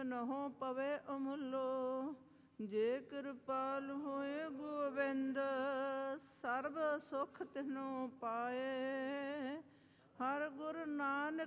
ਮਨਹੁ ਪਵੇ ਅਮੁੱਲੋ। ਜੇ ਕਿਰਪਾਲ ਹੋਏ ਗੋਬਿੰਦ ਸਰਬ ਸੁਖ ਤਿਨੋ ਪਾਏ। ਹਰ ਗੁਰ ਨਾਨਕ